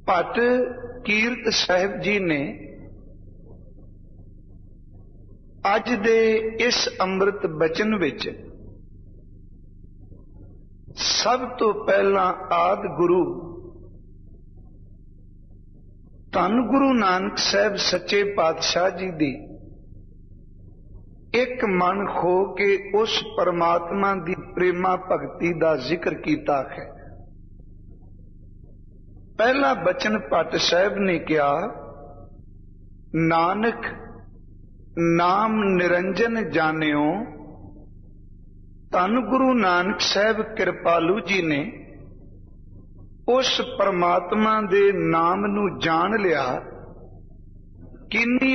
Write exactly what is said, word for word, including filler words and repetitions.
ਭੱਟ ਕੀਰਤ ਸਾਹਿਬ ਜੀ ਨੇ ਅੱਜ ਦੇ ਇਸ ਅੰਮ੍ਰਿਤ ਬਚਨ ਵਿੱਚ ਸਭ ਤੋਂ ਪਹਿਲਾਂ ਆਦਿ ਗੁਰੂ ਧੰਨ ਗੁਰੂ ਨਾਨਕ ਸਾਹਿਬ ਸੱਚੇ ਪਾਤਸ਼ਾਹ ਜੀ ਦੀ ਇੱਕ ਮਨ ਹੋ ਕੇ ਉਸ ਪਰਮਾਤਮਾ ਦੀ ਪ੍ਰੇਮਾ ਭਗਤੀ ਦਾ ਜ਼ਿਕਰ ਕੀਤਾ ਹੈ। ਪਹਿਲਾ ਬਚਨ ਭੱਟ ਸਾਹਿਬ ਨੇ ਕਿਹਾ, ਨਾਨਕ ਨਾਮ ਨਿਰੰਜਨ ਜਾਣਿਓ। ਧੰਨ ਗੁਰੂ ਨਾਨਕ ਸਾਹਿਬ ਕਿਰਪਾਲੂ ਜੀ ਨੇ ਉਸ ਪਰਮਾਤਮਾ ਦੇ ਨਾਮ ਨੂੰ ਜਾਣ ਲਿਆ। ਕਿੰਨੀ